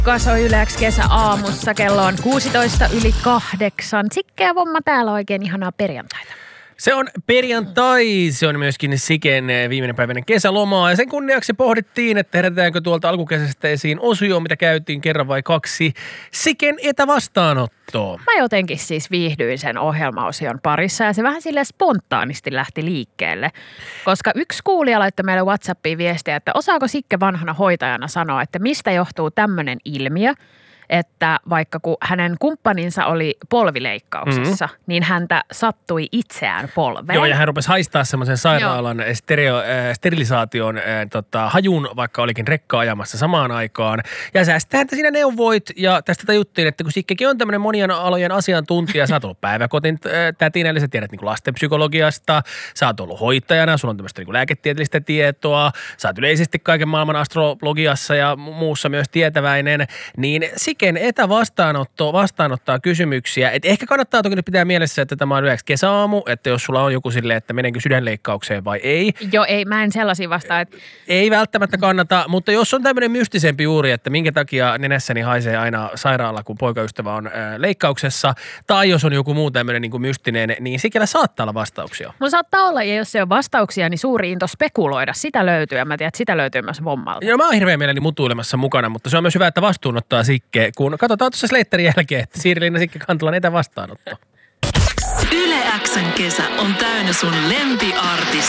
Kasoi Yle X kesäaamussa, kello on 8:16. Sikke Vomma täällä, oikein ihanaa perjantaita. Se on perjantai, se on myöskin Siken viimeinen päiväinen kesälomaa ja sen kunniaksi pohdittiin, että herätäänkö tuolta alkukesästä esiin osio, mitä käytiin kerran vai kaksi, Siken etävastaanottoa. Mä jotenkin siis viihdyin sen ohjelmaosion parissa ja se vähän silleen spontaanisti lähti liikkeelle, koska yksi kuulija laittoi meille WhatsAppiin viestiä, että osaako Sikke vanhana hoitajana sanoa, että mistä johtuu tämmöinen ilmiö, että vaikka kun hänen kumppaninsa oli polvileikkauksessa, niin häntä sattui itseään polveen. Joo, ja hän rupesi haistaa semmoisen sairaalan sterilisaation hajun, vaikka olikin rekka ajamassa samaan aikaan. Ja sä sitten häntä siinä neuvoit, ja tästä tajuttiin, että kun Sikkekin on tämmöinen monien alojen asiantuntija, sä oot ollut päiväkotin tätinä, eli sä tiedät niin lastenpsykologiasta, sä oot ollut hoitajana, sulla on tämmöistä niin lääketieteellistä tietoa, sä oot yleisesti kaiken maailman astrologiassa ja muussa myös tietäväinen, niin Siken etävastaanotto vastaanottaa kysymyksiä. Et ehkä kannattaa toki nyt pitää mielessä, että tämä on yleensä kesäaamu, että jos sulla on joku silleen, että menenkö sydänleikkaukseen vai ei. Joo, ei, mä en sellaisia vastaa. Että... Ei välttämättä kannata, mutta jos on tämmöinen mystisempi juuri, että minkä takia nenässäni haisee aina sairaala, kun poikaystävä on leikkauksessa, tai jos on joku muu tämmöinen niin kuin mystinen, niin Sikellä saattaa olla vastauksia. Mulla saattaa olla, ja jos se on vastauksia, niin suuri into spekuloida. Sitä löytyy, ja mä tiedän, että sitä löytyy myös Vommalta. Joo, mä oon hirveän mielelläni mutuilemassa mukana, mutta se on myös hyvä, että vastuunottaa Sikke, kun katsotaan tuossa Slaterin jälkeen, että Siiri-Liina Sikke Kantolan etävastaanotto. Yle X:n kesä on täynnä sun lempiartisteja.